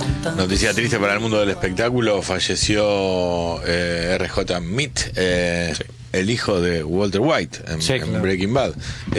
Noticia triste para el mundo del espectáculo. Falleció R.J. Mead, el hijo de Walter White en Breaking Bad.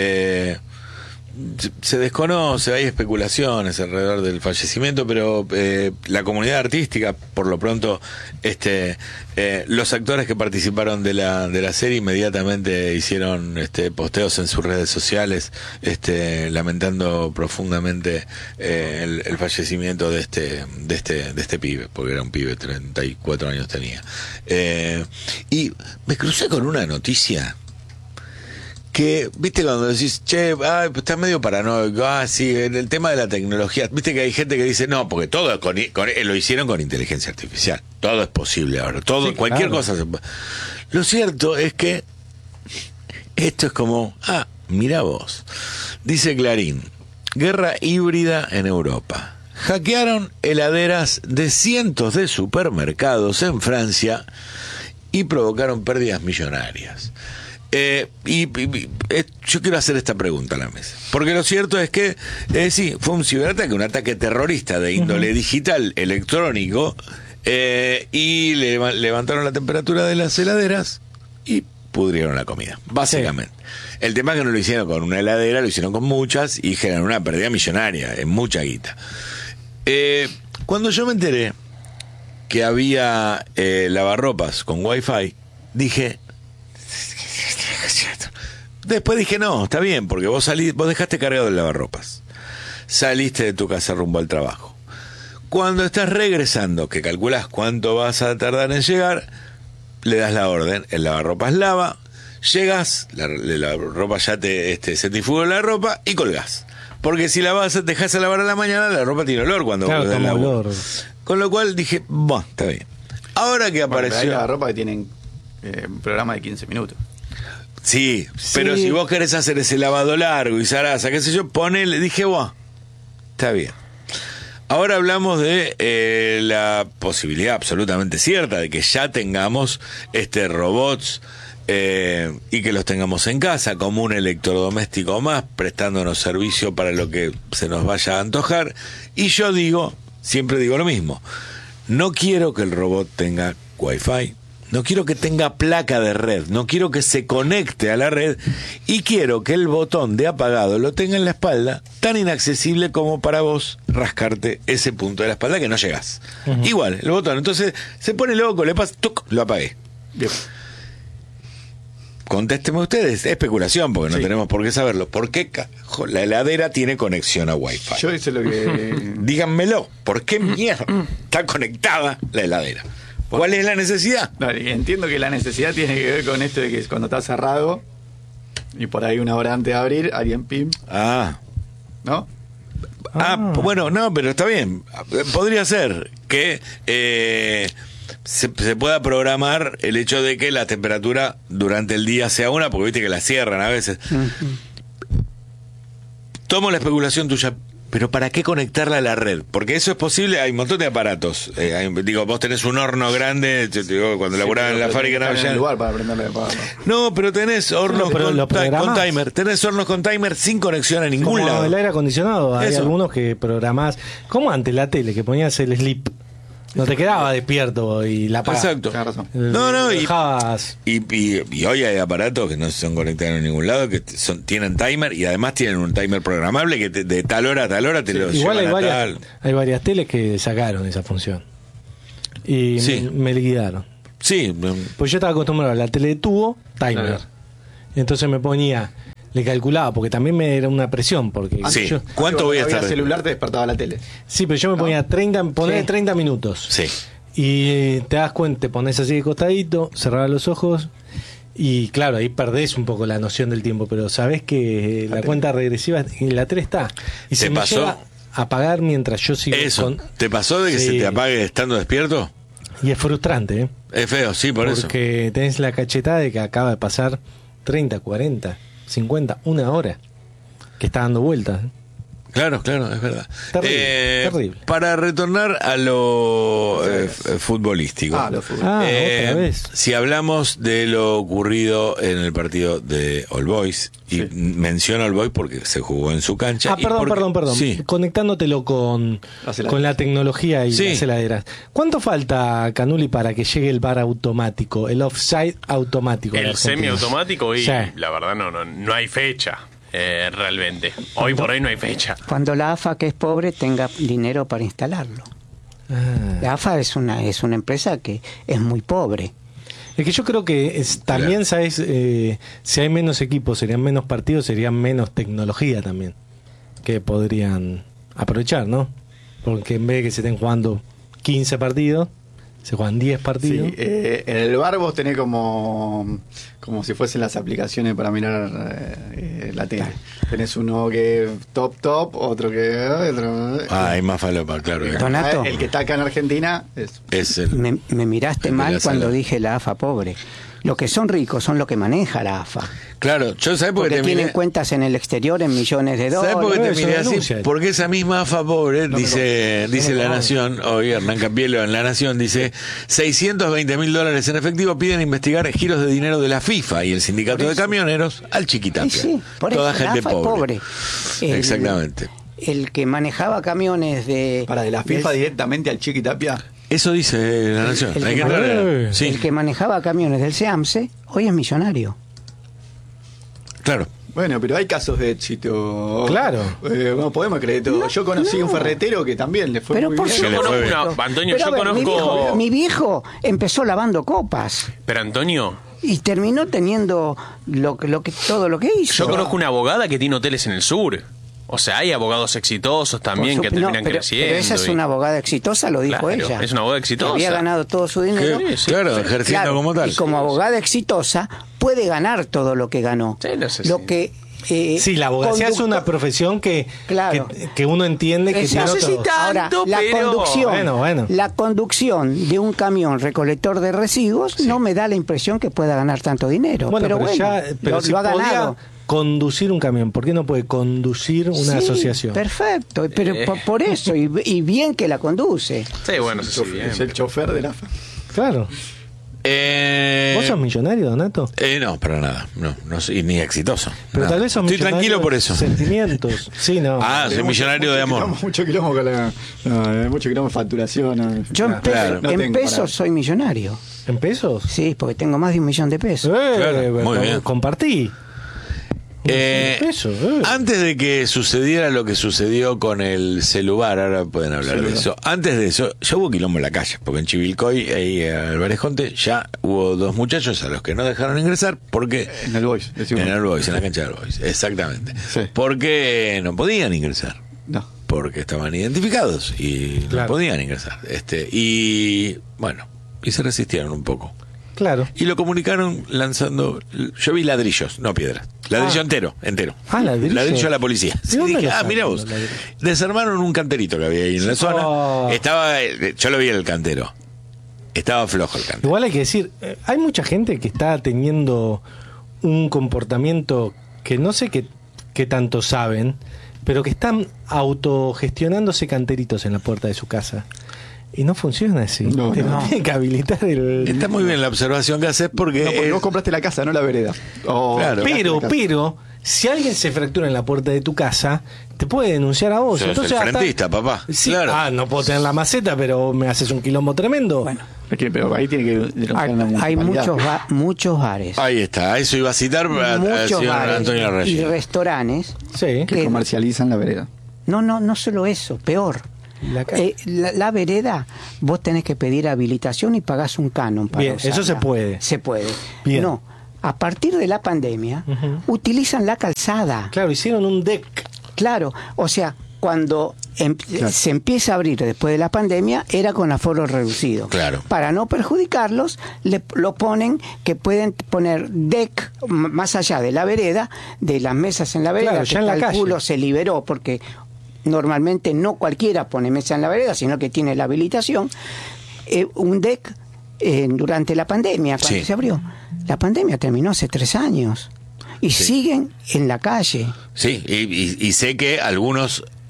Se desconoce, hay especulaciones alrededor del fallecimiento, pero la comunidad artística, por lo pronto, los actores que participaron de la serie inmediatamente hicieron posteos en sus redes sociales, lamentando profundamente el fallecimiento de este pibe, porque era un pibe, 34 años tenía. Y me crucé con una noticia que, viste, cuando decís, che, estás medio paranoico, sí, el tema de la tecnología, viste que hay gente que dice, no, porque todo lo hicieron con inteligencia artificial, todo es posible ahora, todo, sí, cualquier cosa se puede. Lo cierto es que esto es como, mirá vos, dice Clarín, guerra híbrida en Europa. Hackearon heladeras de cientos de supermercados en Francia y provocaron pérdidas millonarias. Yo quiero hacer esta pregunta a la mesa, porque lo cierto es que sí, fue un ciberataque, un ataque terrorista de índole digital, electrónico, y levantaron la temperatura de las heladeras y pudrieron la comida, básicamente. Sí. El tema es que no lo hicieron con una heladera, lo hicieron con muchas y generaron una pérdida millonaria, en mucha guita. Cuando yo me enteré que había lavarropas con Wi-Fi, dije... Después dije, no, está bien, porque vos dejaste cargado el lavarropas, saliste de tu casa rumbo al trabajo. Cuando estás regresando, que calculás cuánto vas a tardar en llegar, le das la orden, el lavarropas lava, llegas, la ropa ya te centrifugó la ropa y colgás. Porque si dejás a lavar a la mañana, la ropa tiene olor cuando claro, toma olor. Con lo cual dije, bueno, está bien. Ahora que apareció... Hay lavarropa que tienen un programa de 15 minutos. Sí, pero si vos querés hacer ese lavado largo y zaraza, qué sé yo, ponele, dije, está bien. Ahora hablamos de la posibilidad absolutamente cierta de que ya tengamos robots y que los tengamos en casa como un electrodoméstico más, prestándonos servicio para lo que se nos vaya a antojar. Y yo siempre digo lo mismo, no quiero que el robot tenga Wi-Fi, no quiero que tenga placa de red, no quiero que se conecte a la red, y quiero que el botón de apagado lo tenga en la espalda, tan inaccesible como para vos rascarte ese punto de la espalda que no llegás. Uh-huh. Igual, el botón, entonces se pone loco, le pasa, lo apagué. Bien. Contésteme ustedes, especulación, porque no tenemos por qué saberlo. ¿Por qué la heladera tiene conexión a Wi-Fi? Yo hice lo que... Díganmelo, ¿por qué mierda está conectada la heladera? ¿Cuál es la necesidad? No, entiendo que la necesidad tiene que ver con esto de que cuando está cerrado y por ahí una hora antes de abrir, alguien pim. ¿No? Bueno, no, pero está bien. Podría ser que se pueda programar el hecho de que la temperatura durante el día sea una, porque viste que la cierran a veces. Tomo la especulación tuya. Pero ¿para qué conectarla a la red? Porque eso es posible, hay un montón de aparatos. Vos tenés un horno grande, cuando laburaba en la fábrica no lugar para prenderle. No, pero tenés hornos con timer. Tenés hornos con timer sin conexión a ningún lado. El aire acondicionado, hay algunos que programás, como antes la tele, que ponías el sleep. No te quedaba despierto y la apagabas. Exacto. Y hoy hay aparatos que no son conectados en ningún lado, que tienen timer y además tienen un timer programable que de tal hora a tal hora te lo igual hay varias teles que sacaron esa función y me liquidaron. Sí. Pues yo estaba acostumbrado a la tele de tubo, timer. Claro. Entonces me ponía... Le calculaba, porque también me era una presión. Porque ¿Cuánto voy a estar? El celular te despertaba la tele. Sí, pero yo me ponía 30 minutos. Sí. Y te das cuenta, te pones así de costadito, cerrabas los ojos y claro, ahí perdés un poco la noción del tiempo, pero sabés que la cuenta regresiva en la tele está. Y se me llega a apagar mientras yo sigo. Eso. ¿Te pasó de que se te apague estando despierto? Y es frustrante, ¿eh? Es feo, sí, por eso. Porque tenés la cachetada de que acaba de pasar 30, 40... 50, una hora que está dando vueltas. Claro, es verdad. Terrible. Para retornar a lo futbolístico. Lo futbolístico. Otra vez. Si hablamos de lo ocurrido en el partido de All Boys, y menciono All Boys porque se jugó en su cancha. Perdón. Sí. Conectándotelo con la tecnología y las heladeras. ¿Cuánto falta, Canuli, para que llegue el VAR automático, el offside automático? El semiautomático y la verdad no hay fecha. Realmente. Hoy por hoy no hay fecha. Cuando la AFA, que es pobre, tenga dinero para instalarlo. La AFA es una empresa que es muy pobre. Es que yo creo que también, ¿sabes? Si hay menos equipos, serían menos partidos, serían menos tecnología también. Que podrían aprovechar, ¿no? Porque en vez de que se estén jugando 15 partidos, se juegan 10 partidos. Sí, en el VAR vos tenés como si fuesen las aplicaciones para mirar la tele. Tenés uno que top, otro que... hay más falopa, claro. Donato, el que está acá en Argentina es el... me miraste mal cuando dije la AFA pobre. Los que son ricos son los que maneja la AFA. Claro, yo sabés por qué porque tienen cuentas en el exterior en millones de dólares. ¿Sabés por qué te miré así? denuncia. Porque esa misma AFA pobre, dice La Nación, hoy Hernán Capielo en La Nación dice, $620.000 en efectivo piden investigar giros de dinero de la FIFA y el sindicato de camioneros al Chiquitapia. Sí, por Toda eso gente la AFA pobre. es pobre. Exactamente. El que manejaba camiones de la FIFA directamente al Chiquitapia. Eso dice La Nación. El Hay que que entrar. Sí, el que manejaba camiones del SEAMSE hoy es millonario. claro. Bueno, pero hay casos de éxito. Claro. No podemos creer todo. Yo conocí un ferretero que también le fue Pero muy por bien. Que le Yo fue conozco bien. Antonio, Pero yo a ver, conozco... mi viejo empezó lavando copas Pero Antonio, y terminó teniendo todo lo que hizo. yo conozco una abogada que tiene hoteles en el sur. O sea, hay abogados exitosos también que terminan creciendo. Pero esa es una abogada exitosa, lo dijo Claro, ella. es una abogada exitosa. Había ganado todo su dinero. Claro, ejerciendo como tal. Y como abogada exitosa puede ganar todo lo que ganó. Sí, no sé lo si- que Sí, la abogacía es una profesión que uno entiende que tiene no sé si otro... Ahora, la pero- conducción, Bueno. la conducción de un camión recolector de residuos no me da la impresión que pueda ganar tanto dinero. Bueno, pero pero si lo ha podía ganado. conducir un camión, ¿por qué no puede conducir una Sí, asociación? Perfecto, pero por eso, y bien que la conduce. Sí, bueno, eso sí, bien. Es el chofer de la AFA. Claro. ¿Vos sos millonario, Donato? No, para nada. No soy ni exitoso. Pero Nada. tal vez sos Estoy millonario tranquilo por de eso. Sentimientos. Sí, no. Soy millonario de amor. Mucho quilombo con mucho quilombo de facturación. Yo en, Claro. No en tengo pesos para- soy millonario. ¿En pesos? Sí, porque tengo más de 1 millón de pesos. Claro, muy bien. Compartí. Eso, Antes de que sucediera lo que sucedió con el celular, ahora pueden hablar de eso. Antes de eso, ya hubo quilombo en la calle, porque en Chivilcoy, ahí Álvarez Jonte, ya hubo 2 muchachos a los que no dejaron ingresar porque En el Boys. en el Boys, en la cancha del Boys, exactamente. Sí. Porque no podían ingresar. No. Porque estaban identificados y no Claro. podían ingresar. Y bueno, y se resistieron un poco. Claro. Y lo comunicaron lanzando, yo vi ladrillos, no piedras. Ladrillo entero. Ladrillo. A la policía. ¿De Sí, dónde dije, lo sacan mira los vos. ladrillos? Desarmaron un canterito que había ahí en la zona. Oh. Estaba, yo lo vi en el cantero. Estaba flojo el cantero. Igual hay que decir, hay mucha gente que está teniendo un comportamiento que no sé qué tanto saben, pero que están autogestionándose canteritos en la puerta de su casa. Y no funciona así. No, Te no. tienen que habilitar el... Está muy bien la observación que haces porque... No, porque vos compraste la casa, no la vereda. Claro. Pero, si alguien se fractura en la puerta de tu casa, te puede denunciar a vos. Sos Entonces, el hasta- frentista, papá. Sí, Claro. no puedo tener la maceta, pero me haces un quilombo tremendo. Bueno, Pero ahí tiene que denunciar la hay municipalidad. muchos bares. Ahí está, eso iba a citar al Muchos señor bares Antonio y Reyes. restaurantes. Sí. Que comercializan la vereda. No solo eso, peor. La ca- La vereda, vos tenés que pedir habilitación y pagás un canon para Bien, usarla. eso se puede. Se puede. Bien. No, a partir de la pandemia, utilizan la calzada. Claro, hicieron un deck. Claro, o sea, cuando se empieza a abrir después de la pandemia, era con aforo reducido. Claro. Para no perjudicarlos, lo ponen que pueden poner deck más allá de la vereda, de las mesas en la vereda, Claro, que ya en la calculo calle. se liberó porque normalmente no cualquiera pone mesa en la vereda, sino que tiene la habilitación. Un deck durante la pandemia, cuando Sí. se abrió. La pandemia terminó hace 3 años y siguen en la calle. Sí, y sé que algunos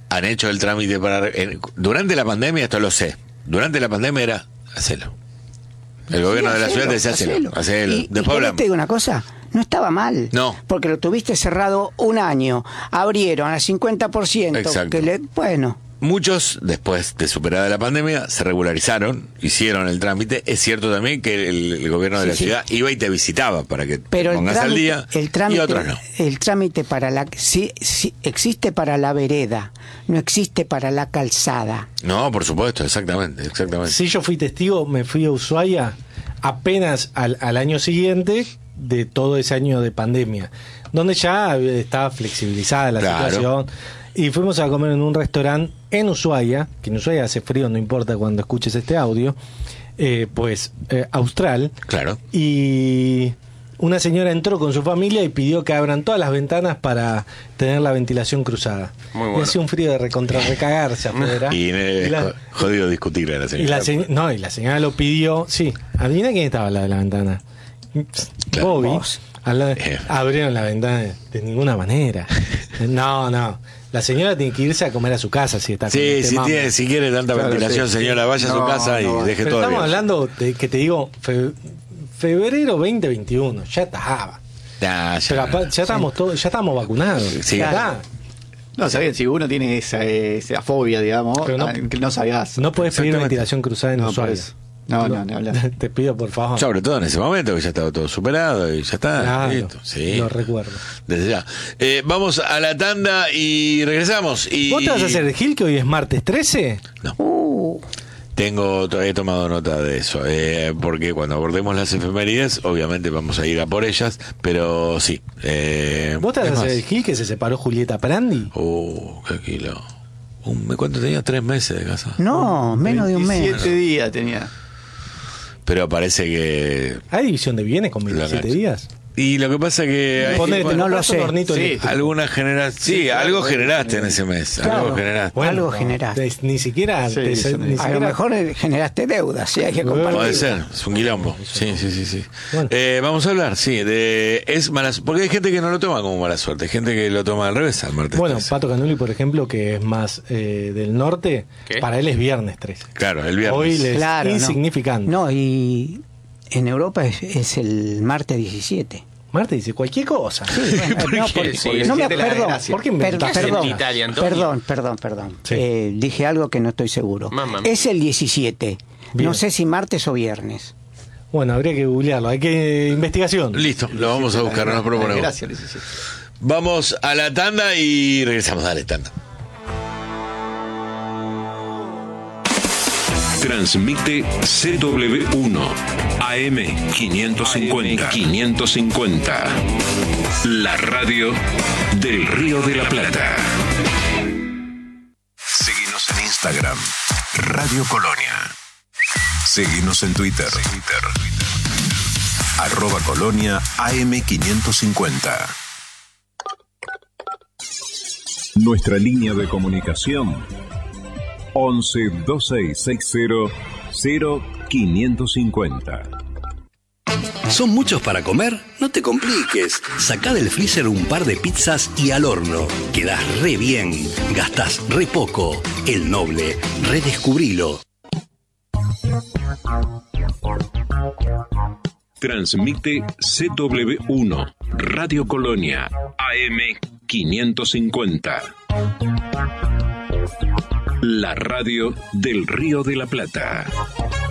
han hecho el trámite para... durante la pandemia, esto lo sé, durante la pandemia era, hacelo. El gobierno de la ciudad decía, hacelo. Después hablamos. Te digo una cosa, no estaba mal. No. Porque lo tuviste cerrado un año, abrieron al 50%. Exacto. Bueno... Muchos, después de superada la pandemia, se regularizaron, hicieron el trámite. Es cierto también que el gobierno de la ciudad iba y te visitaba para que te pongas al día, y otros no. El trámite para sí, existe para la vereda, no existe para la calzada. No, por supuesto, exactamente. Sí, yo fui testigo, me fui a Ushuaia apenas al año siguiente de todo ese año de pandemia, donde ya estaba flexibilizada la situación. Y fuimos a comer en un restaurante en Ushuaia, que en Ushuaia hace frío, no importa cuando escuches este audio, austral. Claro. Y una señora entró con su familia y pidió que abran todas las ventanas para tener la ventilación cruzada. Muy bueno. Y hacía un frío de recagarse afuera. Y jodido discutirle a la señora. Y la señora lo pidió. Sí, adivina quién estaba al lado de la ventana. Claro. Bobby. Abrieron la ventana de ninguna manera. No. La señora tiene que irse a comer a su casa si está con si quiere tanta ventilación, señora, vaya a su casa y deje pero todo. Estamos hablando de que te digo, febrero 2021, ya estaba. Ya estamos todos, ya estamos vacunados. Sí. Ya. No sabía, si uno tiene esa fobia, digamos, que no sabías. No puedes pedir ventilación cruzada en Ushuaia. No, ni hablar. Te pido, por favor. Sobre todo en ese momento, que ya estaba todo superado y ya está. Claro, listo. Sí. Lo recuerdo. Desde ya. Vamos a la tanda y regresamos. ¿Vos te vas a hacer el Gil, que hoy es martes 13? No. He tomado nota de eso, porque cuando abordemos las efemérides, obviamente vamos a ir a por ellas, pero sí. ¿Vos te vas a hacer el Gil, que se separó Julieta Prandi? Qué kilo. ¿Cuánto tenía? 3 meses de casa. No, menos de un mes. 7 días tenía. Pero parece que... ¿Hay división de bienes con 27 días? Y lo que pasa que... no lo sé. Algunas generaste... Sí, algo generaste en ese mes. Claro. Algo generaste. Bueno, algo generaste. Ni siquiera... A lo mejor generaste deudas, sí, hay que compartir. Puede ser, es un quilombo. Sí. Bueno. Vamos a hablar, es mala, porque hay gente que no lo toma como mala suerte, hay gente que lo toma al revés al martes 13. Pato Canuli, por ejemplo, que es más del norte, para él es viernes 13. Claro, el viernes. Hoy es insignificante. No, y en Europa es el martes 17. Martes dice cualquier cosa. Sí, perdón. Sí. Dije algo que no estoy seguro. Es el 17. Bien. No sé si martes o viernes. Bueno, habría que googlearlo. Hay que investigación. Listo, lo vamos a buscar, nos proponemos. Gracias, 17. Vamos a la tanda y regresamos. Dale, tanda. Transmite CW1 AM 550. La radio del Río de la Plata. Seguinos en Instagram, Radio Colonia. Seguinos en Twitter. @Colonia AM 550. Nuestra línea de comunicación 11 2660 0550. ¿Son muchos para comer? No te compliques. Sacá del freezer un par de pizzas y al horno. Quedás re bien. Gastás re poco. El Noble. Redescubrilo. Transmite CW1 Radio Colonia AM 550. La radio del Río de la Plata.